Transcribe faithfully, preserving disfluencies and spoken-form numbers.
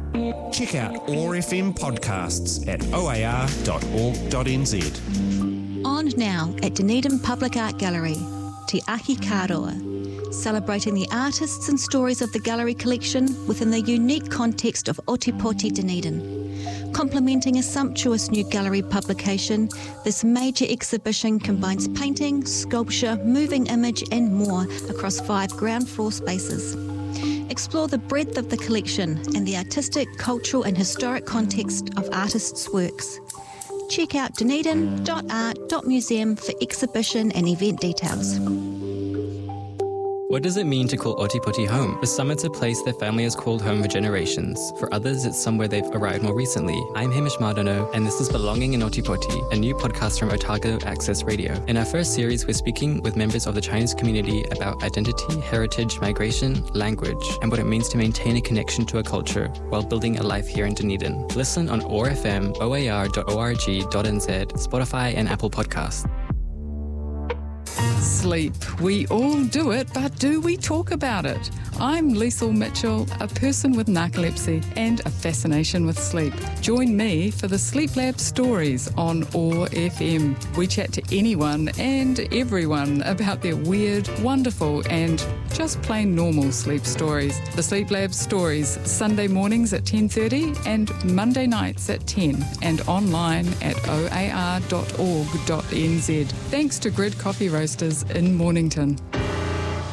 Check out O A R F M podcasts at o a r dot org dot n z. On now at Dunedin Public Art Gallery, Te Aki Kāroa, celebrating the artists and stories of the gallery collection within the unique context of Otipoti Dunedin. Complementing a sumptuous new gallery publication, this major exhibition combines painting, sculpture, moving image and more across five ground floor spaces. Explore the breadth of the collection and the artistic, cultural and historic context of artists' works. Check out dunedin dot art dot museum for exhibition and event details. What does it mean to call Otipoti home? For some, it's a place their family has called home for generations. For others, it's somewhere they've arrived more recently. I'm Hamish Mardano, and this is Belonging in Otipoti, a new podcast from Otago Access Radio. In our first series, we're speaking with members of the Chinese community about identity, heritage, migration, language, and what it means to maintain a connection to a culture while building a life here in Dunedin. Listen on O A R F M, o a r dot org dot n z, Spotify and Apple Podcasts. Sleep. We all do it, but do we talk about it? I'm Liesl Mitchell, a person with narcolepsy and a fascination with sleep. Join me for the Sleep Lab Stories on O A R F M. We chat to anyone and everyone about their weird, wonderful and just plain normal sleep stories. The Sleep Lab Stories, Sunday mornings at ten thirty and Monday nights at ten, and online at o a r dot org dot n z. Thanks to Grid Coffee Roasters in Mornington.